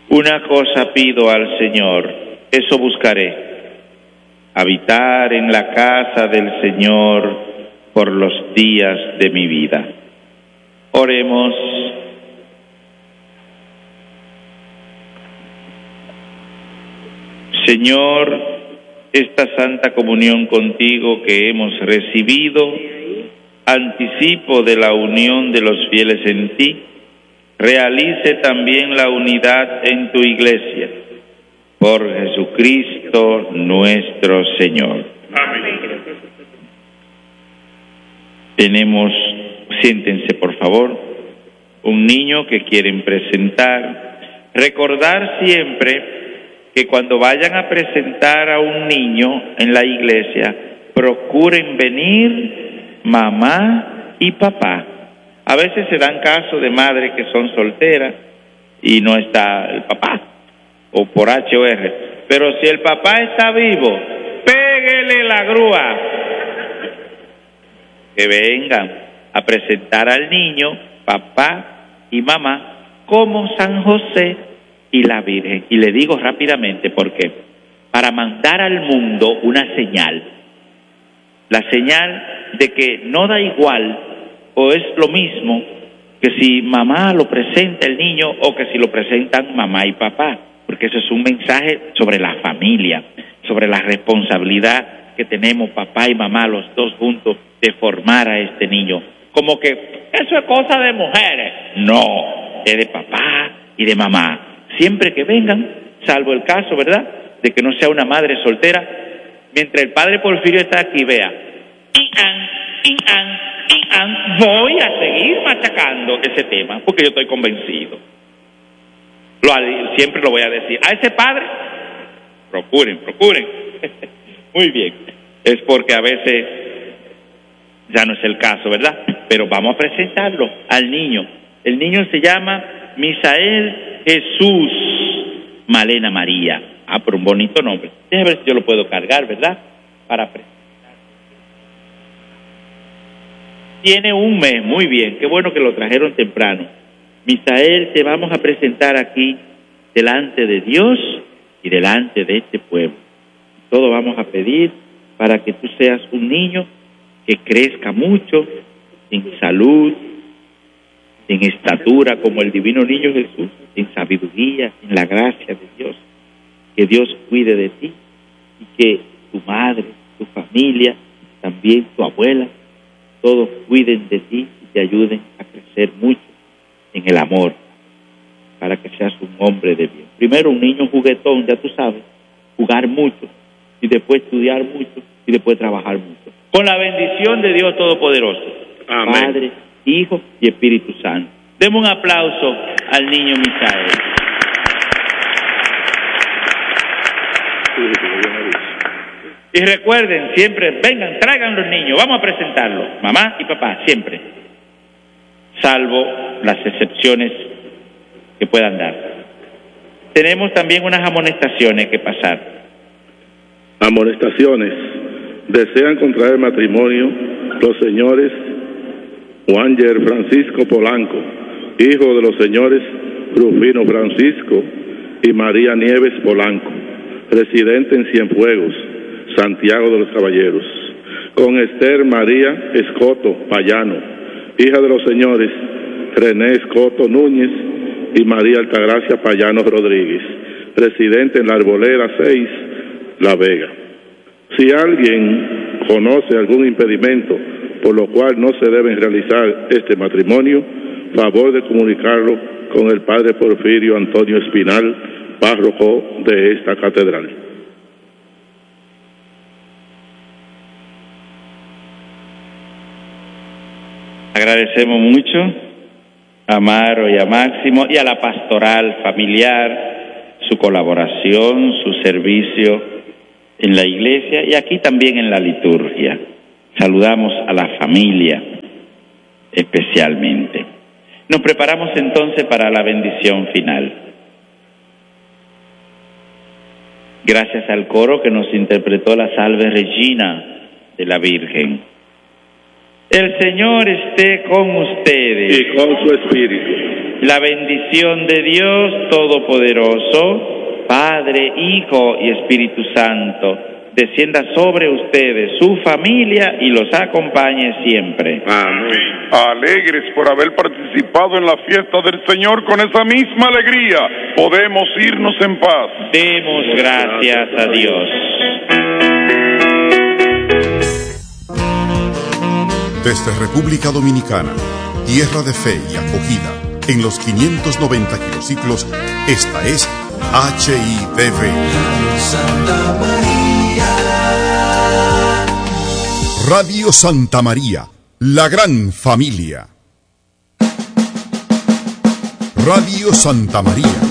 Una cosa pido al Señor, eso buscaré, habitar en la casa del Señor por los días de mi vida. Oremos. Señor, esta santa comunión contigo que hemos recibido, anticipo de la unión de los fieles en ti, realice también la unidad en tu iglesia. Por Jesucristo nuestro Señor. Amén. Siéntense por favor, un niño que quieren presentar. Recordar siempre que cuando vayan a presentar a un niño en la iglesia, procuren venir mamá y papá. A veces se dan casos de madres que son solteras y no está el papá, o por H o R. Pero si el papá está vivo, péguele la grúa. Que vengan a presentar al niño, papá y mamá, como San José y la Virgen. Y le digo rápidamente por qué. Para mandar al mundo una señal. La señal de que no da igual o es lo mismo que si mamá lo presenta el niño o que si lo presentan mamá y papá. Porque eso es un mensaje sobre la familia, sobre la responsabilidad que tenemos papá y mamá los dos juntos de formar a este niño. Como que eso es cosa de mujeres. No, es de papá y de mamá. Siempre que vengan, salvo el caso, ¿verdad?, de que no sea una madre soltera, mientras el padre Porfirio está aquí, vea, voy a seguir machacando ese tema, porque yo estoy convencido. Siempre lo voy a decir. A ese padre, procuren. Muy bien. Es porque a veces ya no es el caso, ¿verdad? Pero vamos a presentarlo al niño. El niño se llama Misael Jesús Malena María. Por un bonito nombre. Déjame ver si yo lo puedo cargar, ¿verdad? Para presentar. Tiene un mes, muy bien. Qué bueno que lo trajeron temprano. Misael, te vamos a presentar aquí delante de Dios y delante de este pueblo. Todo vamos a pedir para que tú seas un niño que crezca mucho en salud, en estatura como el divino niño Jesús, en sabiduría, en la gracia de Dios. Que Dios cuide de ti y que tu madre, tu familia, también tu abuela, todos cuiden de ti y te ayuden a crecer mucho en el amor, para que seas un hombre de bien. Primero un niño juguetón, ya tú sabes, jugar mucho, y después estudiar mucho, y después trabajar mucho. Con la bendición de Dios Todopoderoso, amén. Padre, Hijo y Espíritu Santo. Demos un aplauso al niño Misael. Y recuerden, siempre, vengan, traigan los niños, vamos a presentarlos, mamá y papá, siempre. Salvo las excepciones que puedan dar. Tenemos también unas amonestaciones que pasar. Amonestaciones. Desean contraer matrimonio los señores Juanger Francisco Polanco, hijo de los señores Rufino Francisco y María Nieves Polanco, residente en Cienfuegos, Santiago de los Caballeros, con Esther María Escoto Payano, hija de los señores René Escoto Núñez y María Altagracia Payano Rodríguez, residente en la Arboleda 6, La Vega. Si alguien conoce algún impedimento por lo cual no se debe realizar este matrimonio, favor de comunicarlo con el padre Porfirio Antonio Espinal, párroco de esta catedral. Agradecemos mucho a Amaro y a Máximo y a la pastoral familiar su colaboración, su servicio en la iglesia y aquí también en la liturgia. Saludamos a la familia especialmente. Nos preparamos entonces para la bendición final. Gracias al coro que nos interpretó la Salve Regina de la Virgen. El Señor esté con ustedes. Y con su espíritu. La bendición de Dios Todopoderoso, Padre, Hijo y Espíritu Santo, descienda sobre ustedes, su familia y los acompañe siempre. Amén. Alegres por haber participado en la fiesta del Señor con esa misma alegría, podemos irnos en paz. Demos gracias a Dios. Desde República Dominicana, tierra de fe y acogida, en los 590 kilociclos, esta es HIDV. Santa María. Radio Santa María, la gran familia. Radio Santa María,